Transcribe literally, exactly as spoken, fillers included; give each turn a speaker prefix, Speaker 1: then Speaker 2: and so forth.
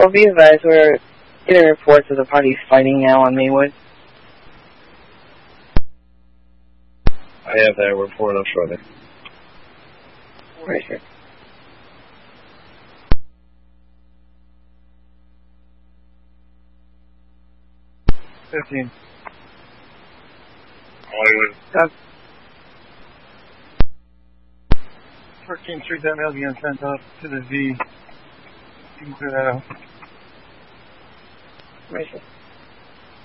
Speaker 1: Well, be advised, we're getting reports of the parties fighting now on Maywood.
Speaker 2: I have that report up shortly.
Speaker 1: Right here.
Speaker 3: Fifteen.
Speaker 2: Hollywood.
Speaker 3: That's fourteen Street, that mail's getting sent up to the V. You can clear that out.
Speaker 1: Right here.